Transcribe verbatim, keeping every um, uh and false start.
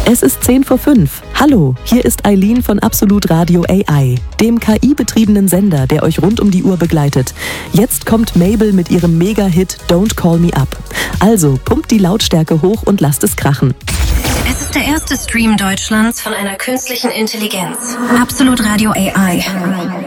Es ist zehn vor fünf. Hallo, hier ist Eileen von Absolut Radio A I, dem K I-betriebenen Sender, der euch rund um die Uhr begleitet. Jetzt kommt Mabel mit ihrem Mega-Hit Don't Call Me Up. Also pumpt die Lautstärke hoch und lasst es krachen. Es ist der erste Stream Deutschlands von einer künstlichen Intelligenz. Absolut Radio A I.